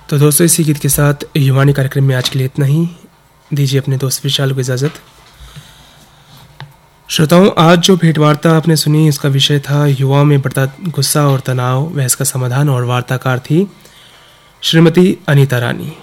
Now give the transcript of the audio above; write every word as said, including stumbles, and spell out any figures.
तो दोस्तों इसी गीत के साथ युवानी कार्यक्रम में आज के लिए इतना ही। दीजिए अपने दोस्त विशाल को इजाज़त। श्रोताओं, आज जो भेंटवार्ता आपने सुनी इसका विषय था युवाओं में बढ़ता गुस्सा और तनाव व इसका समाधान, और वार्ताकार थी श्रीमती अनीता रानी।